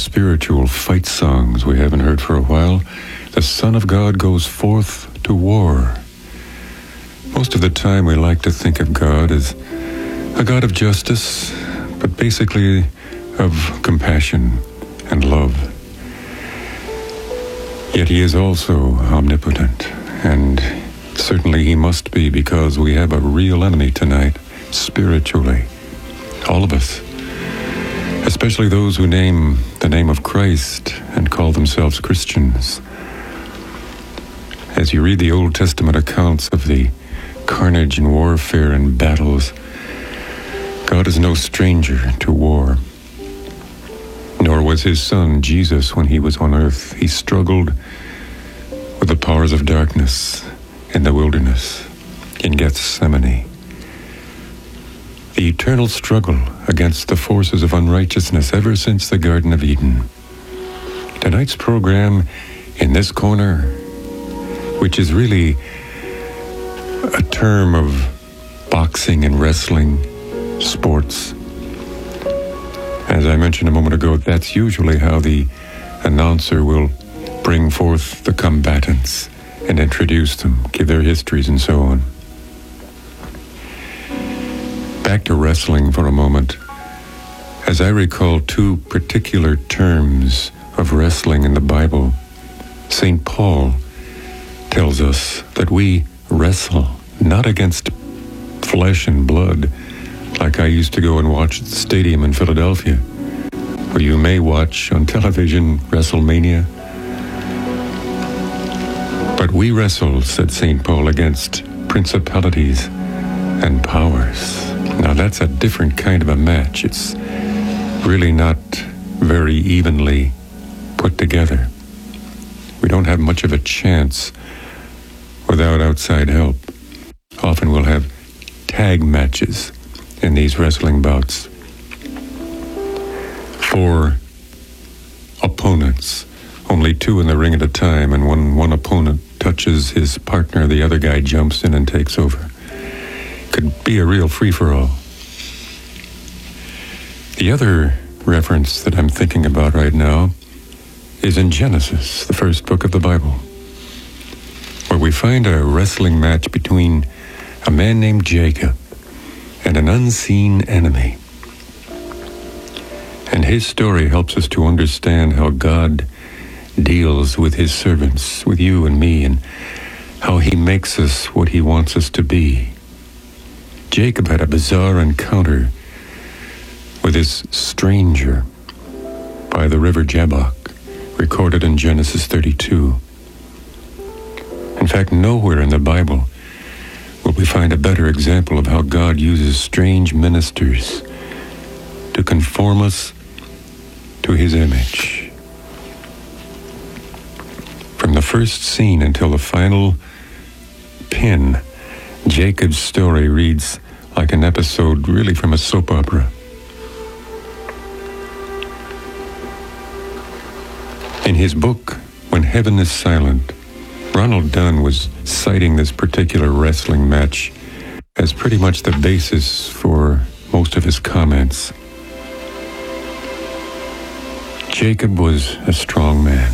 spiritual fight songs we haven't heard for a while. The Son of God goes forth to war. Most of the time we like to think of God as a God of justice, but basically of compassion and love. Yet he is also omnipotent, and certainly he must be, because we have a real enemy tonight, spiritually. All of us. Especially those who name the name of Christ and call themselves Christians. As you read the Old Testament accounts of the carnage and warfare and battles, God is no stranger to war. Nor was his son, Jesus, when he was on earth. He struggled with the powers of darkness in the wilderness, in Gethsemane. The eternal struggle against the forces of unrighteousness ever since the Garden of Eden. Tonight's program, In This Corner, which is really a term of boxing and wrestling, sports. As I mentioned a moment ago, that's usually how the announcer will bring forth the combatants and introduce them, give their histories and so on. Back to wrestling for a moment. As I recall two particular terms of wrestling in the Bible, St. Paul tells us that we wrestle not against flesh and blood, like I used to go and watch at the stadium in Philadelphia, where you may watch on television WrestleMania. But we wrestle, said St. Paul, against principalities and powers. Now that's a different kind of a match. It's really not very evenly put together. We don't have much of a chance without outside help. Often we'll have tag matches in these wrestling bouts. 4 opponents, only 2 in the ring at a time, and when one opponent touches his partner, the other guy jumps in and takes over. Could be a real free-for-all. The other reference that I'm thinking about right now is in Genesis, the first book of the Bible, where we find a wrestling match between a man named Jacob and an unseen enemy. And his story helps us to understand how God deals with his servants, with you and me, and how he makes us what he wants us to be. Jacob had a bizarre encounter with this stranger by the river Jabbok, recorded in Genesis 32. In fact, nowhere in the Bible will we find a better example of how God uses strange ministers to conform us to his image. From the first scene until the final pin, Jacob's story reads like an episode really from a soap opera. In his book, When Heaven is Silent, Ronald Dunn was citing this particular wrestling match as pretty much the basis for most of his comments. Jacob was a strong man.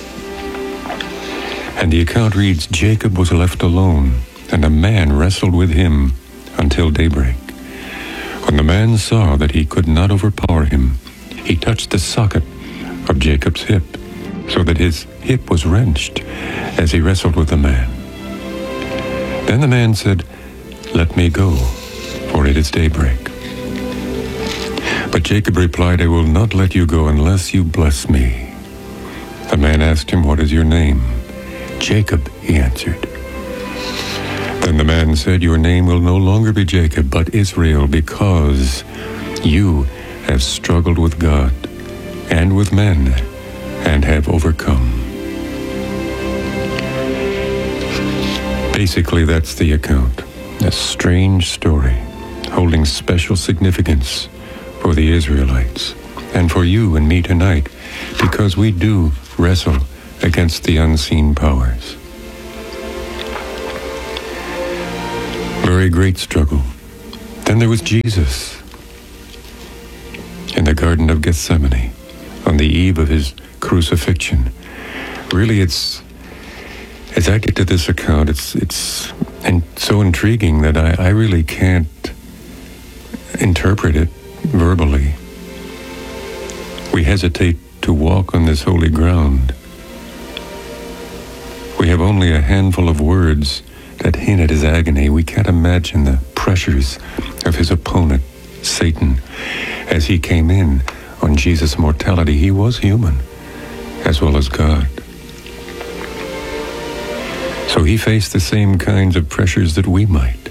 And the account reads, Jacob was left alone, and a man wrestled with him until daybreak. When the man saw that he could not overpower him, he touched the socket of Jacob's hip, so that his hip was wrenched as he wrestled with the man. Then the man said, "Let me go, for it is daybreak." But Jacob replied, "I will not let you go unless you bless me." The man asked him, "What is your name?" "Jacob," he answered. Then the man said, "Your name will no longer be Jacob, but Israel, because you have struggled with God and with men and have overcome." Basically, that's the account. A strange story holding special significance for the Israelites and for you and me tonight, because we do wrestle against the unseen powers. Very great struggle. Then there was Jesus in the Garden of Gethsemane, on the eve of his crucifixion. Really, as I get to this account, it's so intriguing that I really can't interpret it verbally. We hesitate to walk on this holy ground. We have only a handful of words that hint at his agony. We can't imagine the pressures of his opponent, Satan, as he came in on Jesus' mortality. He was human as well as God. So he faced the same kinds of pressures that we might.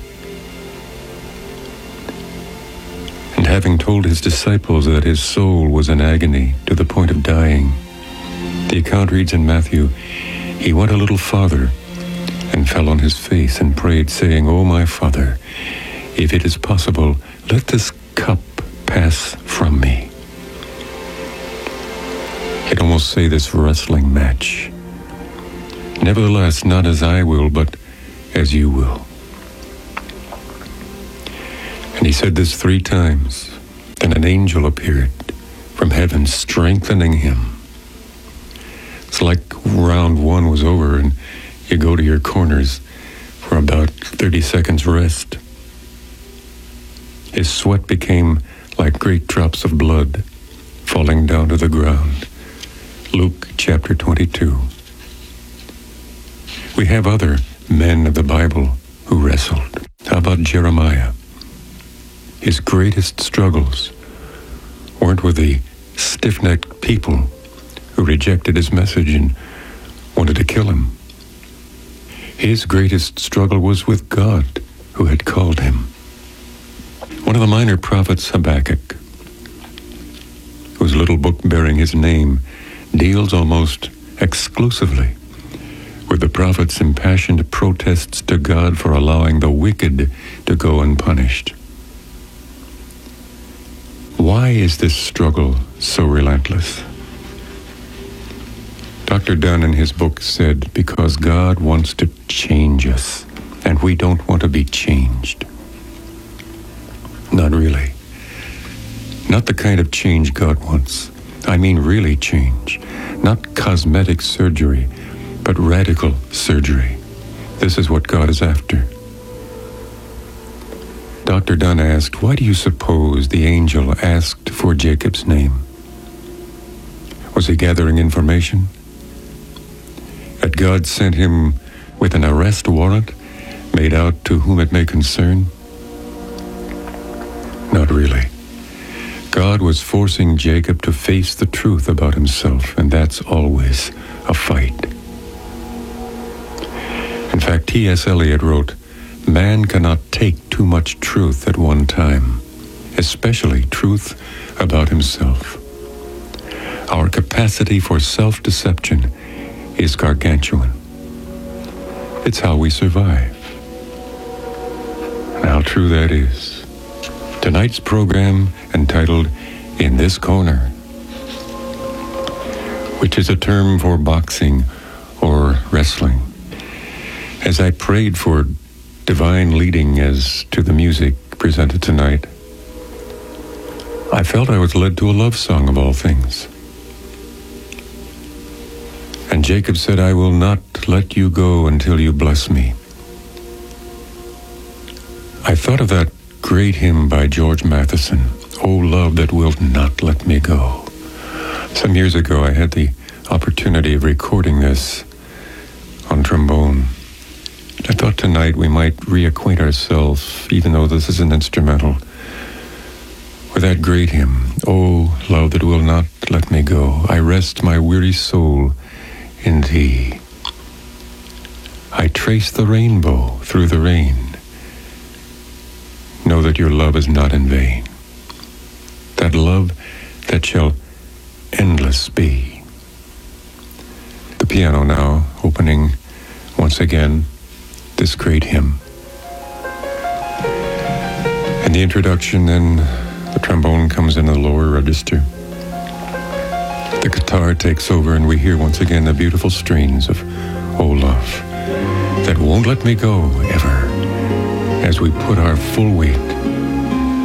And having told his disciples that his soul was in agony to the point of dying, the account reads in Matthew, he went a little farther and fell on his face and prayed, saying, "O my Father, if it is possible, let this cup pass from me." You'd almost say this wrestling match. Nevertheless, not as I will, but as you will. And he said this 3 times. Then an angel appeared from heaven, strengthening him. It's like round 1 was over and you go to your corners for about 30 seconds rest. His sweat became like great drops of blood falling down to the ground. Luke chapter 22. We have other men of the Bible who wrestled. How about Jeremiah? His greatest struggles weren't with the stiff-necked people who rejected his message and wanted to kill him. His greatest struggle was with God, who had called him. One of the minor prophets, Habakkuk, whose little book bearing his name deals almost exclusively with the prophet's impassioned protests to God for allowing the wicked to go unpunished. Why is this struggle so relentless? Dr. Dunn in his book said, because God wants to change us, and we don't want to be changed. Not really. Not the kind of change God wants. I mean really change. Not cosmetic surgery, but radical surgery. This is what God is after. Dr. Dunn asked, why do you suppose the angel asked for Jacob's name? Was he gathering information? That God sent him with an arrest warrant made out to whom it may concern? Not really. God was forcing Jacob to face the truth about himself, and that's always a fight. In fact, T.S. Eliot wrote, man cannot take too much truth at one time, especially truth about himself. Our capacity for self-deception is gargantuan. It's how we survive. And how true that is. Tonight's program, entitled In This Corner, which is a term for boxing or wrestling. As I prayed for divine leading as to the music presented tonight, I felt I was led to a love song of all things. And Jacob said, I will not let you go until you bless me. I thought of that great hymn by George Matheson, O Love That Wilt Not Let Me Go. Some years ago, I had the opportunity of recording this on trombone. I thought tonight we might reacquaint ourselves, even though this is an instrumental, with that great hymn, O Love That Will Not Let Me Go. I rest my weary soul in thee. I trace the rainbow through the rain. Know that your love is not in vain. That love that shall endless be. The piano now opening once again this great hymn. And the introduction, then the trombone comes in the lower register. The guitar takes over and we hear once again the beautiful strains of O Love That Won't Let Me Go Ever, as we put our full weight